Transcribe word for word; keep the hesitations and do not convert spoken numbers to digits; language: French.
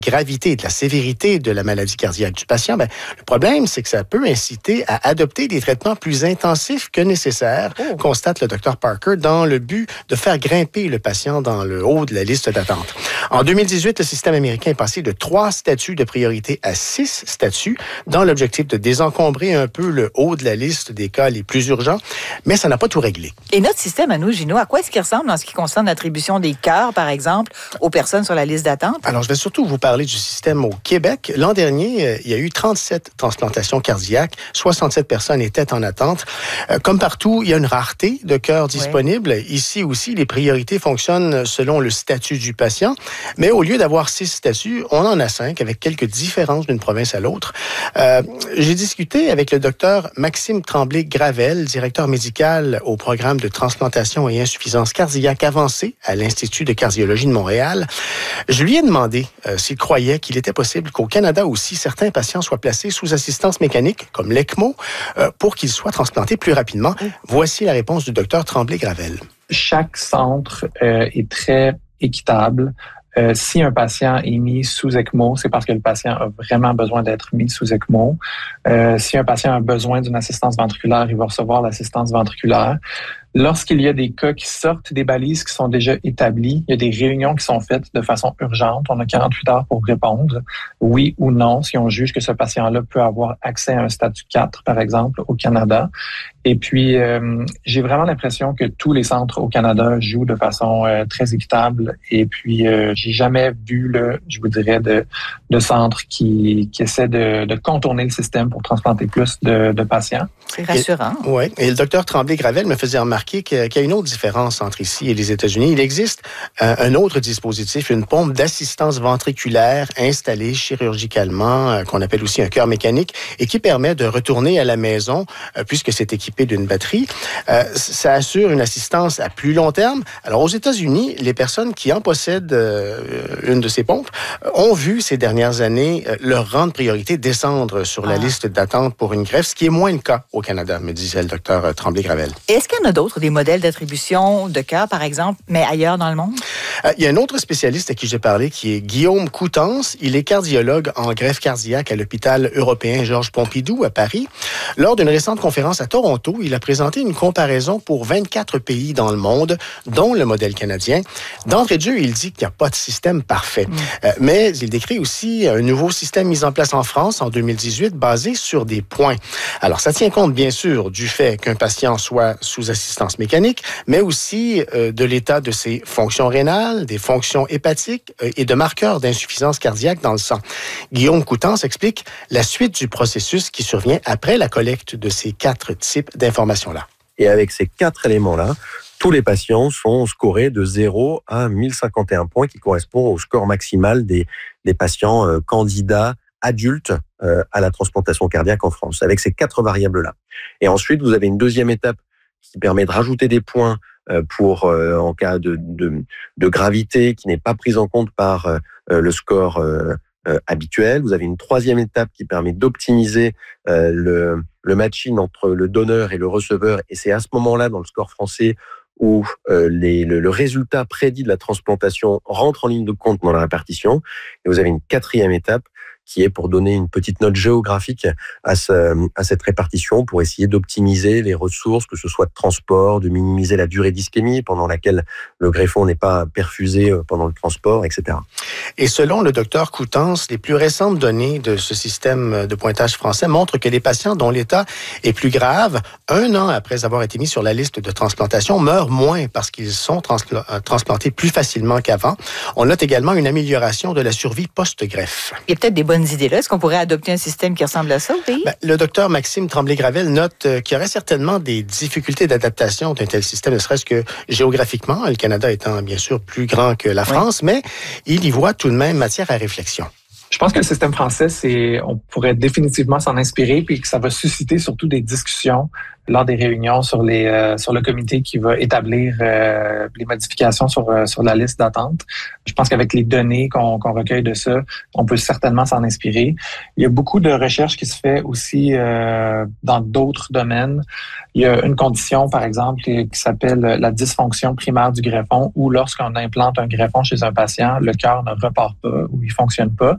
gravité et de la sévérité de la maladie cardiaque du patient, ben, le problème, c'est que ça peut inciter à adopter des traitements plus intensifs que nécessaires, oh. constate le docteur Parker, dans le but de faire grimper le patient dans le haut de la liste d'attente. En deux mille dix-huit, le système américain est passé de trois statuts de priorité à six statuts dans l'objectif de désencombrer un peu le haut de la liste des cas les plus urgents, mais ça n'a pas tout réglé. Et notre système à nous, Gino, à quoi est-ce qu'il ressemble en ce qui concerne l'attribution des cœurs, par exemple, aux personnes sur la liste d'attente? Alors, je vais surtout vous parler du système au Québec. L'an dernier, il y a eu trente-sept transplantations cardiaques. soixante-sept personnes étaient en attente. Comme partout, il y a une rareté de cœurs disponibles. Oui. Ici aussi, les priorités fonctionnent selon le statut du patient. Mais au lieu d'avoir six statuts, on en a cinq, avec quelques différences d'une province à l'autre. Euh, j'ai discuté avec le docteur Maxime Tremblay-Gravel, directeur médical au programme de transplantation et insuffisance cardiaque avancée à l'Institut de cardiologie de Montréal. Je lui ai demandé euh, s'il croyait qu'il était possible qu'au Canada aussi, certains patients soient placés sous assistance mécanique, comme l'ECMO, euh, pour qu'ils soient transplantés plus rapidement. Voici la réponse du docteur Tremblay-Gravel. Chaque centre euh, est très équitable. Euh, si un patient est mis sous ECMO, c'est parce que le patient a vraiment besoin d'être mis sous ECMO. Euh, si un patient a besoin d'une assistance ventriculaire, il va recevoir l'assistance ventriculaire. Lorsqu'il y a des cas qui sortent des balises qui sont déjà établies, il y a des réunions qui sont faites de façon urgente. On a quarante-huit heures pour répondre, oui ou non, si on juge que ce patient-là peut avoir accès à un statut quatre, par exemple, au Canada. Et puis, euh, j'ai vraiment l'impression que tous les centres au Canada jouent de façon euh, très équitable. Et puis, euh, j'ai jamais vu, le, je vous dirais, de, de centres qui, qui essaient de, de contourner le système pour transplanter plus de, de patients. C'est rassurant. Oui. Et le docteur Tremblay-Gravel me faisait remarquer qu'il y a une autre différence entre ici et les États-Unis. Il existe euh, un autre dispositif, une pompe d'assistance ventriculaire installée chirurgicalement, euh, qu'on appelle aussi un cœur mécanique, et qui permet de retourner à la maison, euh, puisque c'est équipé d'une batterie. Euh, ça assure une assistance à plus long terme. Alors, aux États-Unis, les personnes qui en possèdent euh, une de ces pompes ont vu ces dernières années euh, leur rang de priorité descendre sur la ah. liste d'attente pour une greffe, ce qui est moins le cas au Canada, me disait le docteur Tremblay-Gravel. Est-ce qu'il y en a d'autres, des modèles d'attribution de cœur, par exemple, mais ailleurs dans le monde? Euh, il y a un autre spécialiste à qui j'ai parlé, qui est Guillaume Coutances. Il est cardiologue en greffe cardiaque à l'hôpital européen Georges Pompidou à Paris. Lors d'une récente conférence à Toronto, il a présenté une comparaison pour vingt-quatre pays dans le monde, dont le modèle canadien. D'entrée de jeu, il dit qu'il n'y a pas de système parfait. Mm. Euh, mais il décrit aussi un nouveau système mis en place en France en deux mille dix-huit, basé sur des points. Alors, ça tient compte, bien sûr, du fait qu'un patient soit sous assistance mécanique, mais aussi euh, de l'état de ses fonctions rénales, des fonctions hépatiques euh, et de marqueurs d'insuffisance cardiaque dans le sang. Guillaume Coutances explique la suite du processus qui survient après la collecte de ces quatre types d'informations-là. Et avec ces quatre éléments-là, tous les patients sont scorés de zéro à mille cinquante et un points, qui correspond au score maximal des, des patients euh, candidats adultes euh, à la transplantation cardiaque en France, avec ces quatre variables-là. Et ensuite, vous avez une deuxième étape qui permet de rajouter des points euh, pour euh, en cas de, de, de gravité qui n'est pas prise en compte par euh, le score euh, euh, habituel. Vous avez une troisième étape qui permet d'optimiser euh, le, le matching entre le donneur et le receveur. Et c'est à ce moment-là, dans le score français, où euh, les, le, le résultat prédit de la transplantation rentre en ligne de compte dans la répartition. Et vous avez une quatrième étape qui est pour donner une petite note géographique à, ce, à cette répartition, pour essayer d'optimiser les ressources, que ce soit de transport, de minimiser la durée d'ischémie pendant laquelle le greffon n'est pas perfusé pendant le transport, et cetera. Et selon le docteur Coutances, les plus récentes données de ce système de pointage français montrent que les patients dont l'état est plus grave, un an après avoir été mis sur la liste de transplantation, meurent moins parce qu'ils sont transpla- transplantés plus facilement qu'avant. On note également une amélioration de la survie post-greffe. Il y a peut-être des bonnes idées là. Est-ce qu'on pourrait adopter un système qui ressemble à ça au pays? Ben, le docteur Maxime Tremblay-Gravel note euh, qu'il y aurait certainement des difficultés d'adaptation d'un tel système, ne serait-ce que géographiquement, le Canada étant bien sûr plus grand que la France, oui. mais il y voit tout de même matière à réflexion. Je pense que le système français, c'est, on pourrait définitivement s'en inspirer, puis que ça va susciter surtout des discussions lors des réunions sur les euh, sur le comité qui va établir euh, les modifications sur euh, sur la liste d'attente. Je pense qu'avec les données qu'on, qu'on recueille de ça, on peut certainement s'en inspirer. Il y a beaucoup de recherches qui se fait aussi euh, dans d'autres domaines. Il y a une condition, par exemple, qui, qui s'appelle la dysfonction primaire du greffon, où lorsqu'on implante un greffon chez un patient, le cœur ne repart pas ou il fonctionne pas.